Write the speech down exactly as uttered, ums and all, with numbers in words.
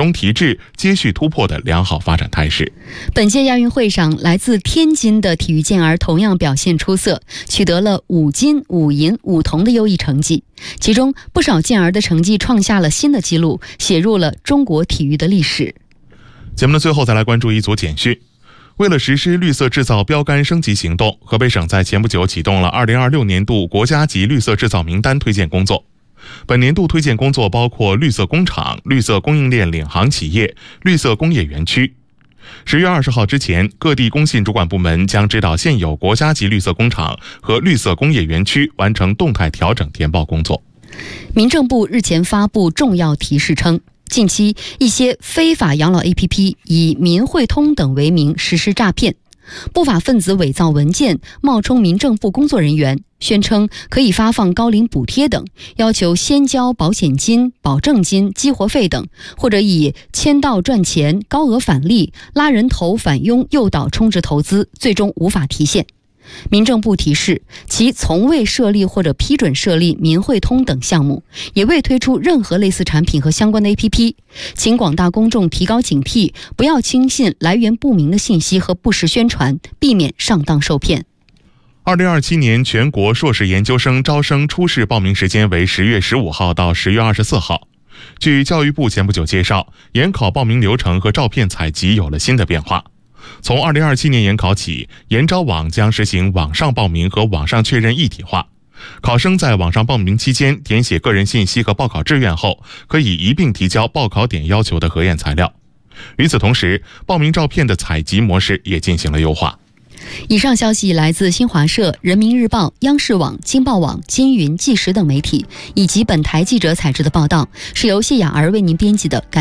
中提质，接续突破的良好发展态势。 本届亚运会上，来自天津的体育健儿同样表现出色，取得了五金、五银、五铜的优异成绩。其中不少健儿的成绩创下了新的纪录，写入了中国体育的历史。 节目的最后再来关注一组简讯。为了实施绿色制造标杆升级行动，河北省在前不久启动了二零二六年度国家级绿色制造名单推荐工作。本年度推荐工作包括绿色工厂、绿色供应链领航企业、绿色工业园区。十月二十号之前，各地工信主管部门将指导现有国家级绿色工厂和绿色工业园区完成动态调整填报工作。 民政部日前发布重要提示称，近期一些非法养老 A P P 以民汇通等为名实施诈骗，不法分子伪造文件，冒充民政部工作人员，宣称可以发放高龄补贴等，要求先交保险金、保证金、激活费等，或者以签到赚钱、高额返利、拉人头返佣诱导充值投资，最终无法提现。民政部提示，其从未设立或者批准设立民汇通等项目，也未推出任何类似产品和相关的 A P P， 请广大公众提高警惕，不要轻信来源不明的信息和不实宣传，避免上当受骗。 二零二七年全国硕士研究生招生初试报名时间为十月十五号到十月二十四号。据教育部前不久介绍，研考报名流程和照片采集有了新的变化。从二零二七年研考起，研招网将实行网上报名和网上确认一体化。考生在网上报名期间填写个人信息和报考志愿后，可以一并提交报考点要求的核验材料。与此同时，报名照片的采集模式也进行了优化。 以上消息来自新华社、人民日报、央视网、京报网、金云、纪实等媒体，以及本台记者采制的报道，是由谢雅儿为您编辑的。感